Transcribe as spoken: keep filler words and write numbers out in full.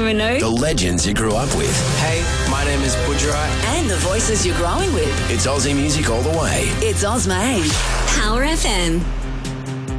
Minogue. The legends you grew up with. Hey, my name is Budgerai. And the voices you're growing with. It's Aussie music all the way. It's Ozmade. Power F M.